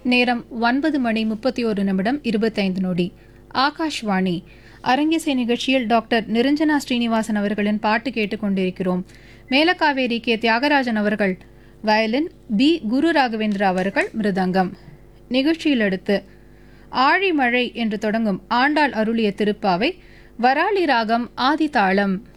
நேரம் 9:31 ஆகாஷ்வாணி. அரங்கிசை நிகழ்ச்சியில் டாக்டர் நிரஞ்சனா ஸ்ரீனிவாசன் அவர்களின் பாட்டு கேட்டுக்கொண்டிருக்கிறோம். மேலக்காவேரி கே தியாகராஜன் அவர்கள் வயலின், பி குரு ராகவேந்திரா அவர்கள் மிருதங்கம். நிகழ்ச்சியில் அடுத்து ஆழிமழை என்று தொடங்கும் ஆண்டாள் அருளிய திருப்பாவை, வராளி ராகம், ஆதி தாளம்.